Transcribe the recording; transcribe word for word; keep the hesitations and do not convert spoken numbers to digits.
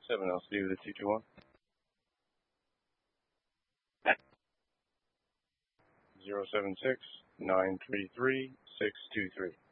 seven L C with a two two one. zero seven six nine three three six two three.